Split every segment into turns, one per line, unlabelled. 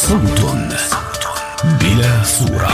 صوت بلا صورة.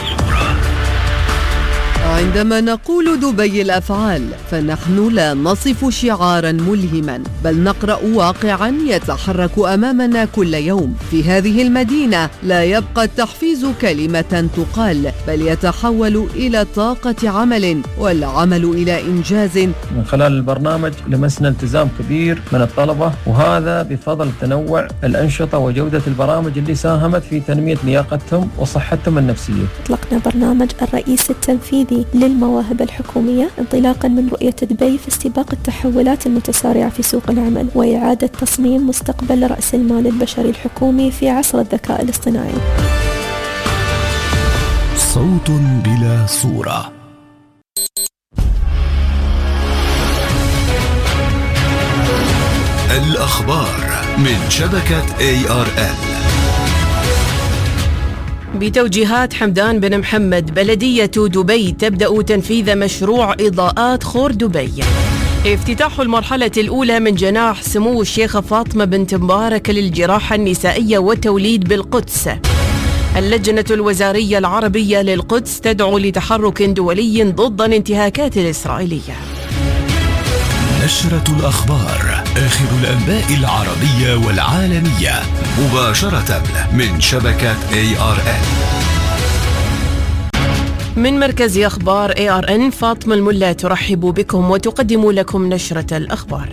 عندما نقول دبي الأفعال فنحن لا نصف شعارا ملهما، بل نقرأ واقعا يتحرك أمامنا كل يوم. في هذه المدينة لا يبقى التحفيز كلمة تقال، بل يتحول إلى طاقة عمل، والعمل إلى إنجاز.
من خلال البرنامج لمسنا التزام كبير من الطلبة، وهذا بفضل تنوع الأنشطة وجودة البرامج اللي ساهمت في تنمية لياقتهم وصحتهم النفسية.
أطلقنا برنامج الرئيس التنفيذي للمواهب الحكومية انطلاقا من رؤية دبي في استباق التحولات المتسارعة في سوق العمل، وإعادة تصميم مستقبل رأس المال البشري الحكومي في عصر الذكاء الاصطناعي.
صوت بلا صورة. الأخبار من شبكة ARN.
بتوجيهات حمدان بن محمد، بلدية دبي تبدأ تنفيذ مشروع إضاءات خور دبي. افتتاح المرحلة الأولى من جناح سمو الشيخة فاطمة بنت مبارك للجراحة النسائية والتوليد بالقدس. اللجنة الوزارية العربية للقدس تدعو لتحرك دولي ضد الانتهاكات الإسرائيلية.
نشرة الأخبار، آخر الأنباء العربية والعالمية، مباشرة من شبكة ARN.
من مركز أخبار ARN، فاطمة الملا ترحب بكم وتقدم لكم نشرة الأخبار.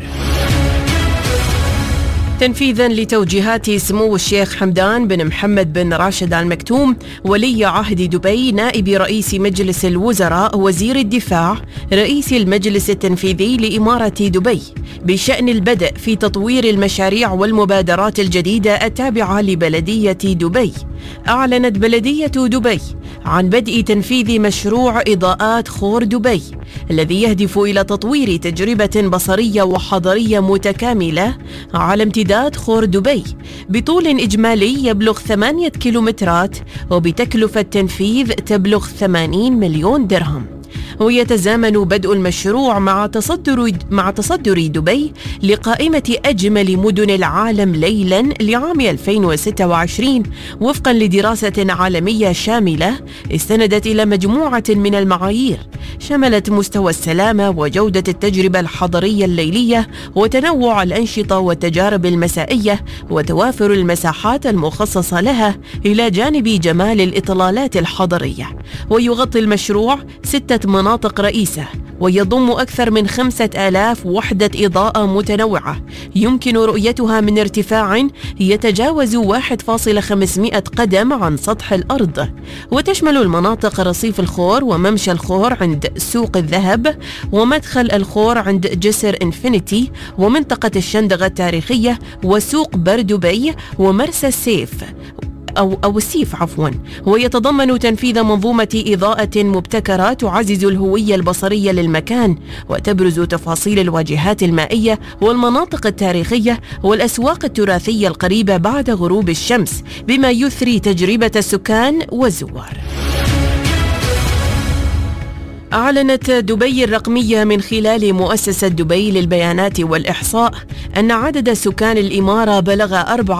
تنفيذا لتوجيهات سمو الشيخ حمدان بن محمد بن راشد آل مكتوم ولي عهد دبي، نائب رئيس مجلس الوزراء، وزير الدفاع، رئيس المجلس التنفيذي لإمارة دبي، بشأن البدء في تطوير المشاريع والمبادرات الجديدة التابعة لبلدية دبي. أعلنت بلدية دبي عن بدء تنفيذ مشروع إضاءات خور دبي، الذي يهدف إلى تطوير تجربة بصرية وحضرية متكاملة على امتداد خور دبي بطول إجمالي يبلغ 8 كيلومترات، وبتكلفة تنفيذ تبلغ 80 مليون درهم. ويتزامن بدء المشروع مع تصدر دبي لقائمة أجمل مدن العالم ليلاً لعام 2026 وفقاً لدراسة عالمية شاملة استندت إلى مجموعة من المعايير شملت مستوى السلامة وجودة التجربة الحضرية الليلية وتنوع الأنشطة والتجارب المسائية وتوافر المساحات المخصصة لها إلى جانب جمال الإطلالات الحضرية. ويغطي المشروع 6 مناطق رئيسة، ويضم أكثر من 5000 وحدة إضاءة متنوعة يمكن رؤيتها من ارتفاع يتجاوز 1.500 قدم عن سطح الأرض. وتشمل المناطق رصيف الخور وممشى الخور عند سوق الذهب ومدخل الخور عند جسر إنفينيتي ومنطقة الشندقة التاريخية وسوق بردبي ومرسى السيف أو السيف عفوا. ويتضمن تنفيذ منظومة إضاءة مبتكرة تعزز الهوية البصرية للمكان وتبرز تفاصيل الواجهات المائية والمناطق التاريخية والأسواق التراثية القريبة بعد غروب الشمس، بما يثري تجربة السكان والزوار. أعلنت دبي الرقمية من خلال مؤسسة دبي للبيانات والإحصاء أن عدد سكان الإمارة بلغ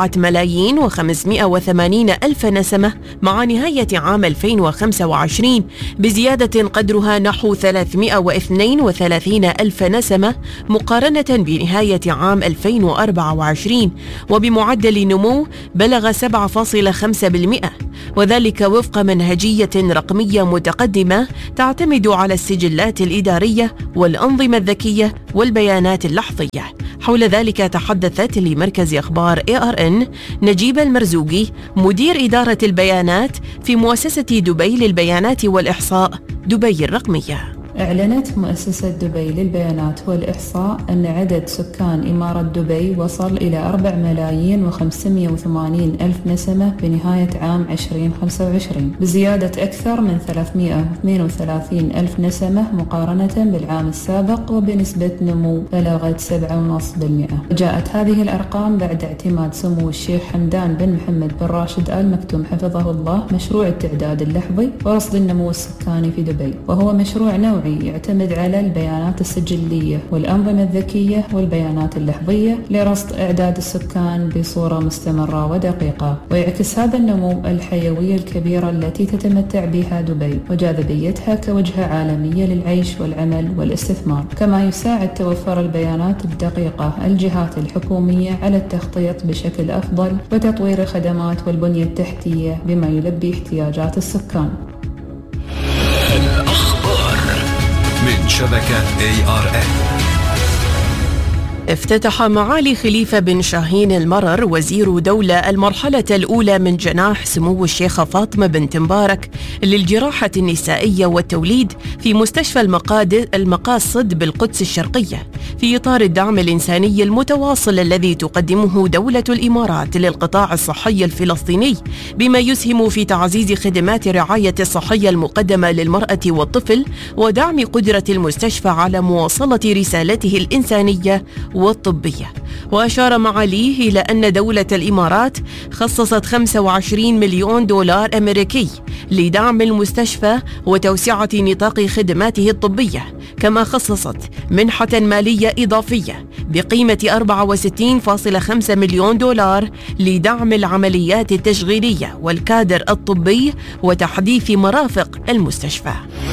4,580,000 نسمة مع نهاية عام 2025، بزيادة قدرها نحو 332,000 نسمة مقارنة بنهاية عام 2024، وبمعدل نمو بلغ 7.5%، وذلك وفق منهجية رقمية متقدمة تعتمد على السجلات الإدارية والأنظمة الذكية والبيانات اللحظية. حول ذلك تحدثت لمركز أخبار ARN نجيبة المرزوقي، مدير إدارة البيانات في مؤسسة دبي للبيانات والإحصاء دبي الرقمية.
أعلنت مؤسسة دبي للبيانات والإحصاء أن عدد سكان إمارة دبي وصل إلى 4,580,000 نسمة بنهاية عام 2025، بزيادة أكثر من 332,000 نسمة مقارنة بالعام السابق، وبنسبة نمو بلغت 7.5%. وجاءت هذه الأرقام بعد اعتماد سمو الشيخ حمدان بن محمد بن راشد آل مكتوم حفظه الله مشروع التعداد اللحظي ورصد النمو السكاني في دبي، وهو مشروع نوعي النوعي يعتمد على البيانات السجلية والأنظمة الذكية والبيانات اللحظية لرصد إعداد السكان بصورة مستمرة ودقيقة، ويعكس هذا النمو الحيوية الكبيرة التي تتمتع بها دبي وجاذبيتها كوجهة عالمية للعيش والعمل والاستثمار. كما يساعد توفر البيانات الدقيقة الجهات الحكومية على التخطيط بشكل أفضل وتطوير الخدمات والبنية التحتية بما يلبي احتياجات السكان.
الأخبار من شبكة ARN.
افتتح معالي خليفة بن شاهين المرر وزير دولة المرحلة الأولى من جناح سمو الشيخة فاطمة بنت مبارك للجراحة النسائية والتوليد في مستشفى المقاصد بالقدس الشرقية في إطار الدعم الإنساني المتواصل الذي تقدمه دولة الإمارات للقطاع الصحي الفلسطيني، بما يسهم في تعزيز خدمات الرعاية الصحية المقدمة للمرأة والطفل ودعم قدرة المستشفى على مواصلة رسالته الإنسانية والطبية. وأشار معاليه إلى أن دولة الإمارات خصصت 25 مليون دولار أمريكي لدعم المستشفى وتوسعة نطاق خدماته الطبية، كما خصصت منحة مالية إضافية بقيمة 64.5 مليون دولار لدعم العمليات التشغيلية والكادر الطبي وتحديث مرافق المستشفى.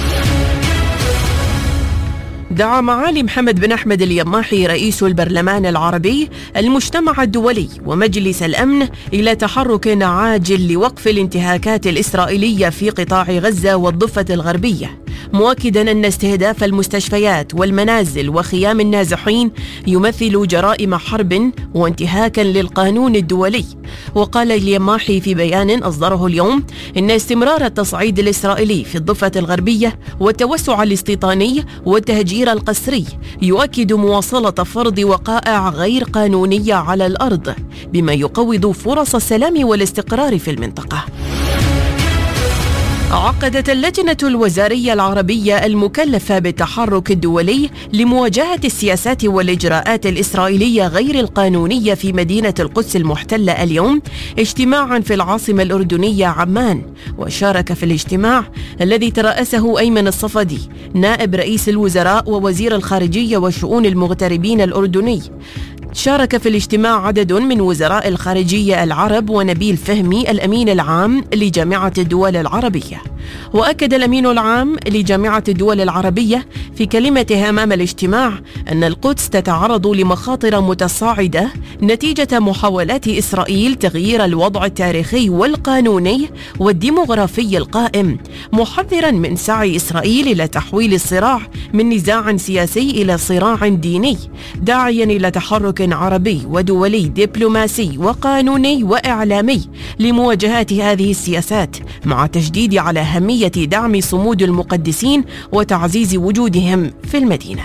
دعا معالي محمد بن أحمد اليماحي رئيس البرلمان العربي المجتمع الدولي ومجلس الأمن إلى تحرك عاجل لوقف الانتهاكات الإسرائيلية في قطاع غزة والضفة الغربية، مؤكدا أن استهداف المستشفيات والمنازل وخيام النازحين يمثل جرائم حرب وانتهاكا للقانون الدولي. وقال اليماحي في بيان أصدره اليوم إن استمرار التصعيد الإسرائيلي في الضفة الغربية والتوسع الاستيطاني والتهجير القسري يؤكد مواصلة فرض وقائع غير قانونية على الأرض، بما يقوض فرص السلام والاستقرار في المنطقة. عقدت اللجنة الوزارية العربية المكلفة بالتحرك الدولي لمواجهة السياسات والإجراءات الإسرائيلية غير القانونية في مدينة القدس المحتلة اليوم اجتماعا في العاصمة الأردنية عمان. وشارك في الاجتماع الذي ترأسه أيمن الصفدي نائب رئيس الوزراء ووزير الخارجية وشؤون المغتربين الأردني. شارك في الاجتماع عدد من وزراء الخارجية العرب ونبيل فهمي الأمين العام لجامعة الدول العربية. وأكد الأمين العام لجامعة الدول العربية في كلمته أمام الاجتماع أن القدس تتعرض لمخاطر متصاعدة نتيجة محاولات إسرائيل تغيير الوضع التاريخي والقانوني والديمغرافي القائم، محذرا من سعي إسرائيل إلى تحويل الصراع من نزاع سياسي إلى صراع ديني، داعيا إلى تحرك عربي ودولي دبلوماسي وقانوني وإعلامي لمواجهة هذه السياسات، مع تشديد على أهمية دعم صمود المقدسين وتعزيز وجودهم في المدينة.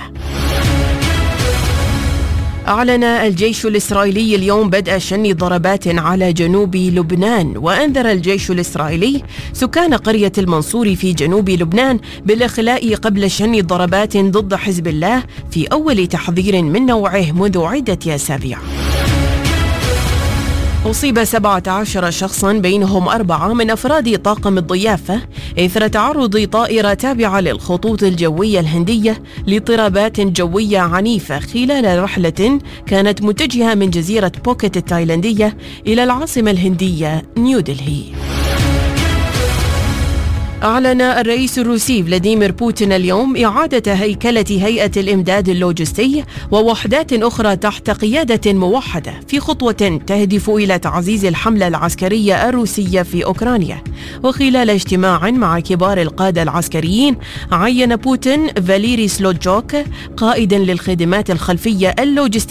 أعلن الجيش الإسرائيلي اليوم بدء شن ضربات على جنوب لبنان، وأنذر الجيش الإسرائيلي سكان قرية المنصور في جنوب لبنان بالإخلاء قبل شن ضربات ضد حزب الله في أول تحذير من نوعه منذ عدة أسابيع. أصيب 17 شخصا بينهم 4 من أفراد طاقم الضيافة إثر تعرض طائرة تابعة للخطوط الجوية الهندية لاضطرابات جوية عنيفة خلال رحلة كانت متجهة من جزيرة بوكيت التايلاندية إلى العاصمة الهندية نيودلهي. أعلن الرئيس الروسي فلاديمير بوتين اليوم إعادة هيكلة هيئة الإمداد اللوجستي ووحدات أخرى تحت قيادة موحدة في خطوة تهدف إلى تعزيز الحملة العسكرية الروسية في أوكرانيا. وخلال اجتماع مع كبار القادة العسكريين عين بوتين فاليري سلوجوك قائدا للخدمات الخلفية اللوجستية